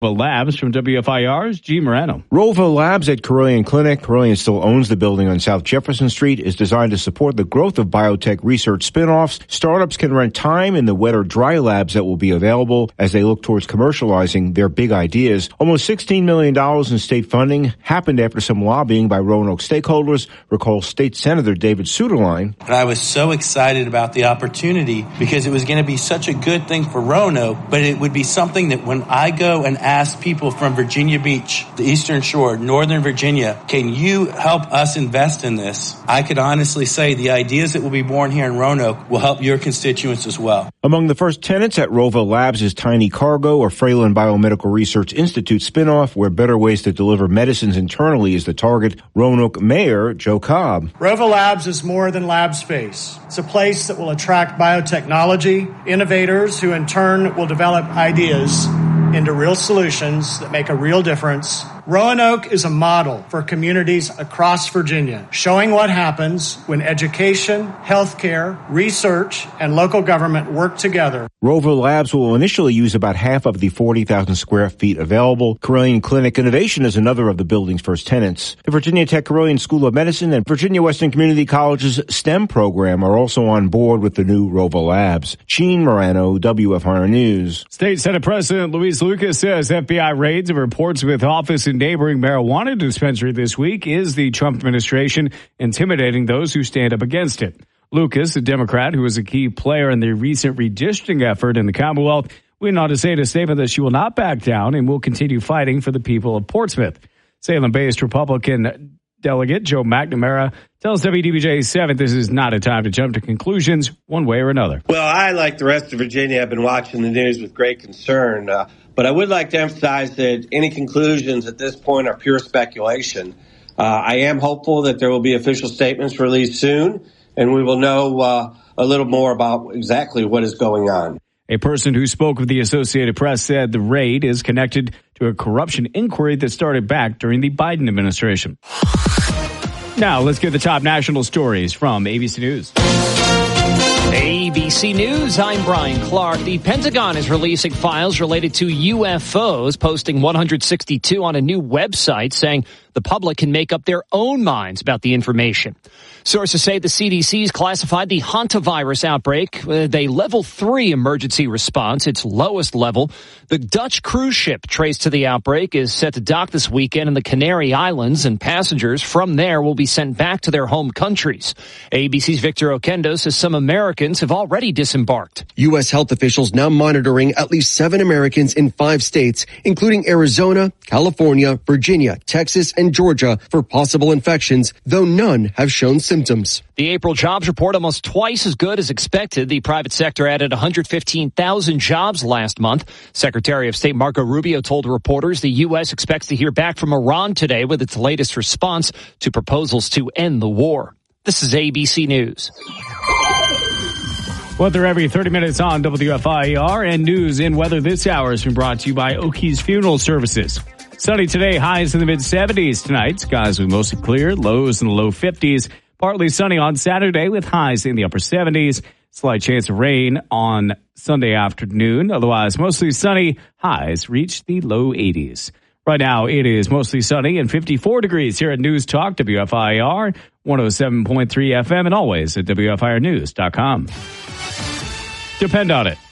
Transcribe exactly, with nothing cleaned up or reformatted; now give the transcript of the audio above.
Well, Labs from W F I R's G. Moreno. Rovo Labs at Carilion Clinic. Carilion still owns the building on South Jefferson Street. Is designed to support the growth of biotech research spin-offs. Startups can rent time in the wet or dry labs that will be available as they look towards commercializing their big ideas. Almost sixteen million dollars in state funding happened after some lobbying by Roanoke stakeholders. Recall State Senator David Suderline. And I was so excited about the opportunity because it was going to be such a good thing for Roanoke, but it would be something that when I go and ask people from Virginia Beach, the Eastern Shore, Northern Virginia, can you help us invest in this? I could honestly say the ideas that will be born here in Roanoke will help your constituents as well. Among the first tenants at Rovo Labs is Tiny Cargo, or Fralin Biomedical Research Institute spinoff, where better ways to deliver medicines internally is the target. Roanoke Mayor Joe Cobb. Rovo Labs is more than lab space. It's a place that will attract biotechnology, innovators who in turn will develop ideas into real solutions that make a real difference. Roanoke is a model for communities across Virginia, showing what happens when education, healthcare, research, and local government work together. Rovo Labs will initially use about half of the forty thousand square feet available. Carilion Clinic Innovation is another of the building's first tenants. The Virginia Tech Carilion School of Medicine and Virginia Western Community College's STEM program are also on board with the new Rovo Labs. Gene Morano, W F I R News. State Senate President Luis Lucas says F B I raids of a Portsmouth office in neighboring marijuana dispensary this week is the Trump administration intimidating those who stand up against it. Lucas, a Democrat who was a key player in the recent redistricting effort in the Commonwealth, went on to say in a statement that she will not back down and will continue fighting for the people of Portsmouth. Salem-based Republican delegate Joe McNamara tells W D B J seven this is not a time to jump to conclusions one way or another. Well, I, like the rest of Virginia, have been watching the news with great concern. Uh, but I would like to emphasize that any conclusions at this point are pure speculation. Uh, I am hopeful that there will be official statements released soon, and we will know uh, a little more about exactly what is going on. A person who spoke with the Associated Press said the raid is connected to a corruption inquiry that started back during the Biden administration. Now, let's get the top national stories from A B C News. A B C News, I'm Brian Clark. The Pentagon is releasing files related to U F Os, posting one hundred sixty-two on a new website, saying the public can make up their own minds about the information. Sources say the C D C's classified the hantavirus outbreak with a level three emergency response, its lowest level. The Dutch cruise ship traced to the outbreak is set to dock this weekend in the Canary Islands, and passengers from there will be sent back to their home countries. A B C's Victor Oquendo says some Americans have already disembarked. U S health officials now monitoring at least seven Americans in five states, including Arizona, California, Virginia, Texas, and Georgia for possible infections, though none have shown symptoms. The April jobs report almost twice as good as expected. The private sector added one hundred fifteen thousand jobs last month. Secretary of State Marco Rubio told reporters the U S expects to hear back from Iran today with its latest response to proposals to end the war. This is A B C News. Weather every thirty minutes on W F I R, and news in weather this hour has been brought to you by Okies Funeral Services. Sunny today, highs in the mid seventies tonight. Skies will be mostly clear, lows in the low fifties. Partly sunny on Saturday with highs in the upper seventies. Slight chance of rain on Sunday afternoon. Otherwise, mostly sunny. Highs reach the low eighties. Right now, it is mostly sunny and fifty-four degrees here at News Talk W F I R one oh seven point three F M, and always at W F I R news dot com. Depend on it.